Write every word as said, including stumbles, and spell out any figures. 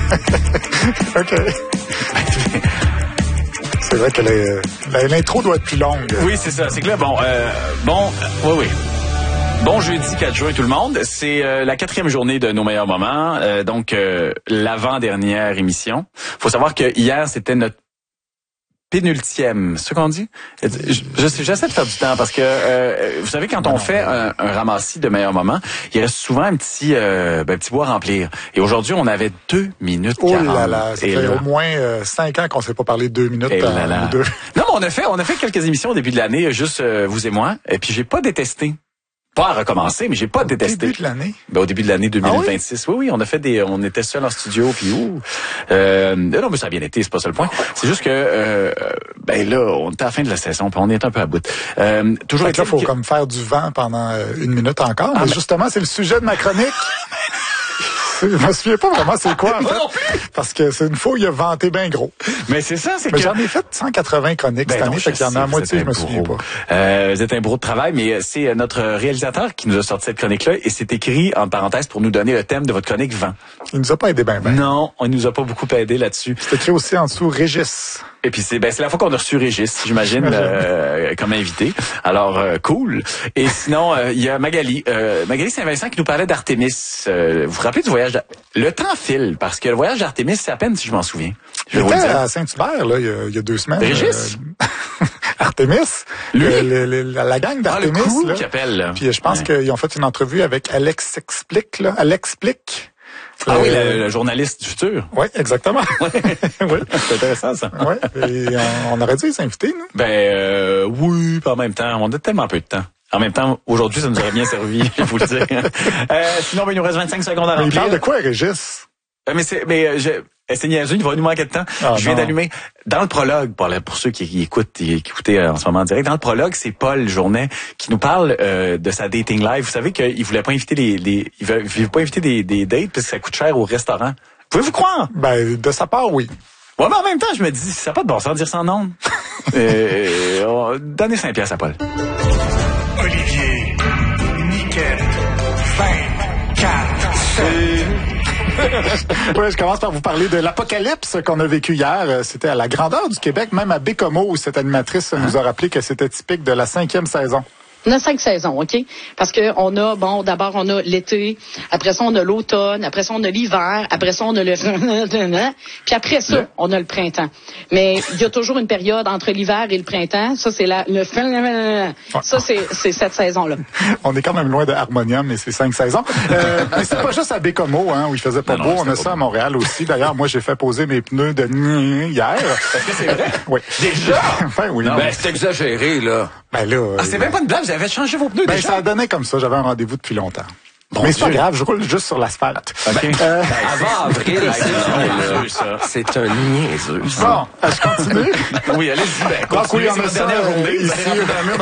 OK. C'est vrai que la, l'intro doit être plus longue. Oui, c'est ça. C'est que là, bon, euh, bon, euh, oui, oui. Bon jeudi quatre juin tout le monde. C'est euh, la quatrième journée de nos meilleurs moments. Euh, donc, euh, l'avant-dernière émission. Faut savoir que hier, c'était notre pénultième, c'est ce qu'on dit? Je, je, j'essaie de faire du temps parce que, euh, vous savez, quand on fait un, un ramassis de meilleurs moments, il reste souvent un petit, euh, ben, petit bois à remplir. Et aujourd'hui, on avait deux minutes oh quarante. Oh là là, ça et fait là, au moins euh, cinq ans qu'on ne s'est pas parlé deux minutes et euh, là là. ou deux. Non, mais on a fait, on a fait quelques émissions au début de l'année, juste euh, vous et moi, et puis j'ai pas détesté. Pas à recommencer, mais j'ai pas au détesté. Au début de l'année? Ben, au début de l'année deux mille vingt-six. Ah oui? oui, oui, on a fait des, on était seuls en studio, puis ouh. Euh, non, mais ça a bien été, c'est pas ça le point. C'est juste que, euh, ben là, on est à la fin de la saison, puis on est un peu à bout. Euh, toujours fait que là, faut que... comme faire du vent pendant une minute encore. Ah, mais, mais justement, c'est le sujet de ma chronique. Je me souviens pas vraiment c'est quoi, en fait. Parce que c'est une fois où il a vanté bien gros. Mais c'est ça, c'est mais que... j'en ai fait cent quatre-vingts chroniques ben cette année, fait qu'il y en a à moitié, je me souviens pas. Euh, vous êtes un bourreau de travail, mais c'est notre réalisateur qui nous a sorti cette chronique-là et c'est écrit, en parenthèse, pour nous donner le thème de votre chronique vent. Il nous a pas aidé ben ben. Non, on nous a pas beaucoup aidé là-dessus. C'est écrit aussi en dessous, Régis. Et puis c'est ben c'est la fois qu'on a reçu Régis, j'imagine, euh, comme invité. Alors euh, cool. Et sinon il euh, y a Magali, euh, Magali Saint-Vincent qui nous parlait d'Artémis. Euh, vous vous rappelez du voyage d'Ar... Le temps file parce que le voyage d'Artémis, c'est à peine si je m'en souviens. Je vais vous le dire. À Saint-Hubert là, il y a, il y a deux semaines. Régis. Euh... Artémis, lui, le, le, le, la gang d'Artémis, ah, le crew là. Qui appelle, là. Puis je pense ouais. qu'ils ont fait une entrevue avec Alex Explique là, Alex Explique. Ah euh, oui, le, le journaliste du futur. Oui, exactement. oui, c'est intéressant ça. Oui, on, on aurait dû les inviter, nous. Ben euh, oui, pas en même temps. On a tellement peu de temps. En même temps, aujourd'hui, ça nous aurait bien servi, je vous le dire. Euh, sinon, ben, il nous reste vingt-cinq secondes à remplir. Mais il parle de quoi, Régis? Euh, mais c'est, mais je, c'est niaiseux, il va nous manquer de temps. Ah, je viens non. d'allumer. Dans le prologue, pour, pour ceux qui, qui écoutent, qui écoutaient en ce moment en direct, dans le prologue, c'est Paul Journet qui nous parle euh, de sa dating live. Vous savez qu'il voulait pas inviter les, les il veut, il veut pas inviter des, des dates parce que ça coûte cher au restaurant. Pouvez-vous croire? Ben, de sa part, oui. Ouais, mais en même temps, je me dis, ça n'a pas de bon sens de dire sans nom. euh, on, donnez cinq piastres à Paul. Olivier, Niquette, vingt-quatre, sept. Oui, je commence par vous parler de l'apocalypse qu'on a vécu hier. C'était à la grandeur du Québec, même à Bécomo, où cette animatrice nous a rappelé que c'était typique de la cinquième saison. On a cinq saisons, OK? Parce que on a, bon, d'abord, on a l'été, après ça, on a l'automne, après ça, on a l'hiver, après ça, on a le... puis après ça, on a le printemps. Mais il y a toujours une période entre l'hiver et le printemps. Ça, c'est la... le Ça, c'est, c'est cette saison-là. On est quand même loin de Harmonium, mais c'est cinq saisons. Euh, mais c'est pas juste à Bécomo, hein, où il faisait pas non, beau. Non, on a ça beau. À Montréal aussi. D'ailleurs, moi, j'ai fait poser mes pneus de hier. Est-ce que c'est vrai? Oui. Déjà? Enfin, oui. Non, ben, c'est exagéré, là. Ben là... Ah, c'est euh... même pas une blague, vous avez changé vos pneus ben, déjà? Ça a donné comme ça, j'avais un rendez-vous depuis longtemps. Bon, mais c'est pas grave, je roule juste sur l'asphalte. Okay. Euh... Avant avril, c'est, ça. C'est un niaiseux. Bon, je continue. Oui, allez-y. Ben, donc oui, on a ça, dernière journée. Ici,